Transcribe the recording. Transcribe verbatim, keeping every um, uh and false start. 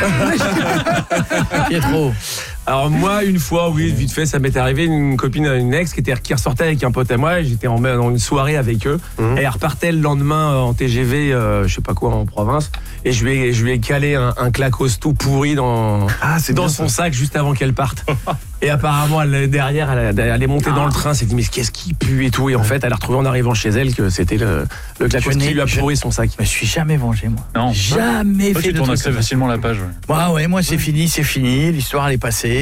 Pietro. Alors moi, une fois, oui, vite fait, ça m'était arrivé, une copine, une ex qui, était, qui ressortait avec un pote à moi, et j'étais en, dans une soirée avec eux, mmh. et elle repartait le lendemain en T G V, euh, je sais pas quoi, en province, et je lui ai, je lui ai calé un, un clacos tout pourri dans, ah, dans son ça. sac juste avant qu'elle parte. Et apparemment, elle, derrière, elle, elle est montée ah. dans le train, elle s'est dit, mais qu'est-ce qui pue et tout, et en fait, elle a retrouvé en arrivant chez elle que c'était le, le clacos qui lui a pourri son sac. Je me suis jamais vengé, moi. Non. Jamais toi, fait tu de tournes assez facilement la page. Ouais, ouais, ouais moi, c'est fini, c'est fini, l'histoire, elle est passée.